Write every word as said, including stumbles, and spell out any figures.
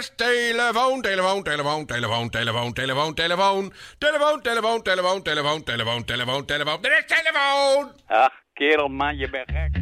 is telefoon, telefoon, telefoon, telefoon, telefoon, telefoon, telefoon. Telefoon, telefoon, telefoon, telefoon, telefoon, telefoon, telefoon. Er is telefoon! Ach, kerel man, je bent gek.